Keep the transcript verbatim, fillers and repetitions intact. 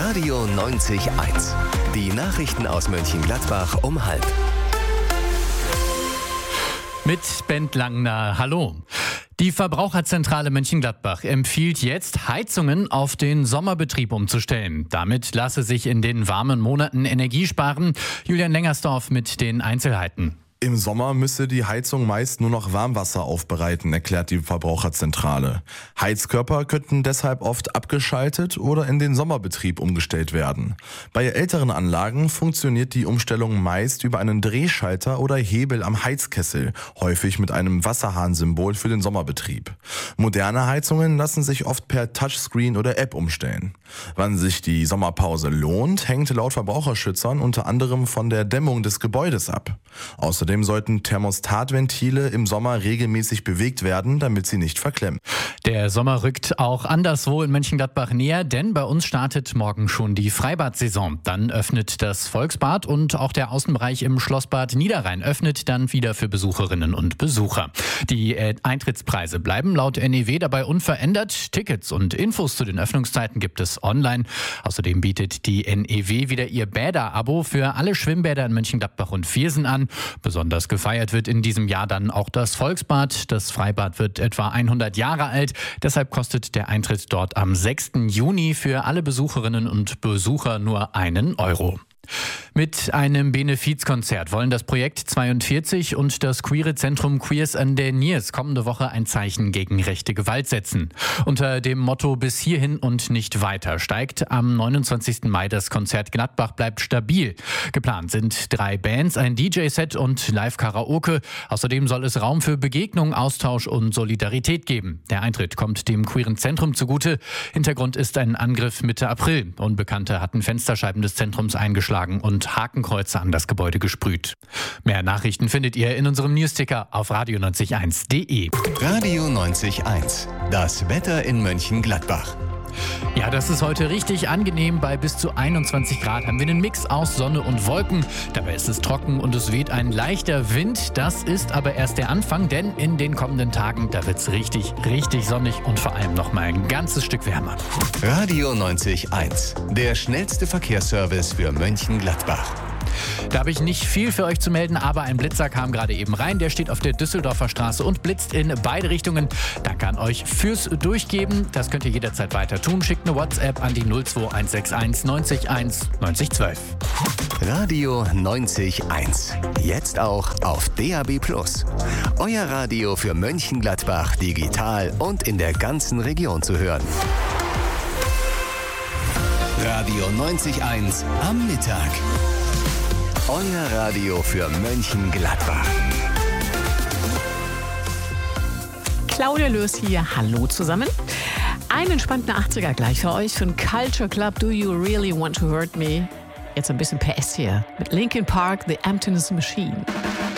Radio neunzig Komma eins. Die Nachrichten aus Mönchengladbach um halb. Mit Bent Langner, hallo. Die Verbraucherzentrale Mönchengladbach empfiehlt jetzt, Heizungen auf den Sommerbetrieb umzustellen. Damit lasse sich in den warmen Monaten Energie sparen. Julian Lengersdorf mit den Einzelheiten. Im Sommer müsse die Heizung meist nur noch Warmwasser aufbereiten, erklärt die Verbraucherzentrale. Heizkörper könnten deshalb oft abgeschaltet oder in den Sommerbetrieb umgestellt werden. Bei älteren Anlagen funktioniert die Umstellung meist über einen Drehschalter oder Hebel am Heizkessel, häufig mit einem Wasserhahnsymbol für den Sommerbetrieb. Moderne Heizungen lassen sich oft per Touchscreen oder App umstellen. Wann sich die Sommerpause lohnt, hängt laut Verbraucherschützern unter anderem von der Dämmung des Gebäudes ab. Außerdem Außerdem sollten Thermostatventile im Sommer regelmäßig bewegt werden, damit sie nicht verklemmen. Der Sommer rückt auch anderswo in Mönchengladbach näher, denn bei uns startet morgen schon die Freibad-Saison. Dann öffnet das Volksbad und auch der Außenbereich im Schlossbad Niederrhein öffnet dann wieder für Besucherinnen und Besucher. Die Eintrittspreise bleiben laut N E W dabei unverändert. Tickets und Infos zu den Öffnungszeiten gibt es online. Außerdem bietet die N E W wieder ihr Bäder-Abo für alle Schwimmbäder in Mönchengladbach und Viersen an. Besonders gefeiert wird in diesem Jahr dann auch das Volksbad. Das Freibad wird etwa hundert Jahre alt. Deshalb kostet der Eintritt dort am sechsten Juni für alle Besucherinnen und Besucher nur einen Euro. Mit einem Benefizkonzert wollen das Projekt zweiundvierzig und das queere Zentrum Queers and Their Nears kommende Woche ein Zeichen gegen rechte Gewalt setzen. Unter dem Motto Bis hierhin und nicht weiter steigt am neunundzwanzigsten Mai das Konzert Gladbach bleibt stabil. Geplant sind drei Bands, ein D J-Set und Live-Karaoke. Außerdem soll es Raum für Begegnung, Austausch und Solidarität geben. Der Eintritt kommt dem queeren Zentrum zugute. Hintergrund ist ein Angriff Mitte April. Unbekannte hatten Fensterscheiben des Zentrums eingeschlagen und Hakenkreuze an das Gebäude gesprüht. Mehr Nachrichten findet ihr in unserem Newsticker auf radio neunzig Komma eins punkt de. Radio neunzig Komma eins. Das Wetter in Mönchengladbach. Ja, das ist heute richtig angenehm. Bei bis zu einundzwanzig Grad haben wir einen Mix aus Sonne und Wolken. Dabei ist es trocken und es weht ein leichter Wind. Das ist aber erst der Anfang, denn in den kommenden Tagen, da wird es richtig, richtig sonnig und vor allem noch mal ein ganzes Stück wärmer. Radio neunzig Komma eins. Der schnellste Verkehrsservice für Mönchengladbach. Da habe ich nicht viel für euch zu melden, aber ein Blitzer kam gerade eben rein. Der steht auf der Düsseldorfer Straße und blitzt in beide Richtungen. Danke an euch fürs Durchgeben. Das könnt ihr jederzeit weiter tun. Schickt eine WhatsApp an die null zwei eins sechs eins neunzig eins neunzig zwölf. Radio neunzig Komma eins. Jetzt auch auf D A B plus. Euer Radio für Mönchengladbach digital und in der ganzen Region zu hören. Radio neunzig Komma eins am Mittag. Euer Radio für Mönchengladbach. Claudia Löß hier, hallo zusammen. Einen entspannten achtziger gleich für euch von Culture Club, Do You Really Want to Hurt Me? Jetzt ein bisschen P S hier mit Linkin Park, The Emptiness Machine.